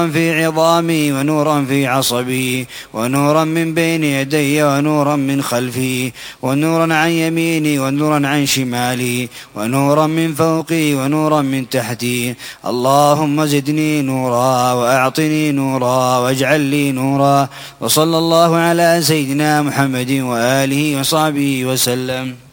في عظامي ونورا في عصبي ونورا من بين يدي ونورا من خلفي ونورا عن يميني ونورا عن شمالي ونورا من فوقي ونورا من تحتي. اللهم زدني نورا وأعطني نورا واجعل لي نورا. وصلى الله على سيدنا محمد وآله وصحبه وسلم.